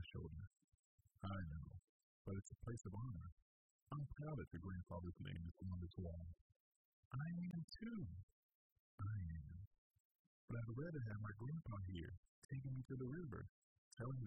shoulder. I know, but it's a place of honor. I'm proud that your grandfather's name is on this wall. I am too. I am. But I'd rather have my grandpa here, taking me to the river, telling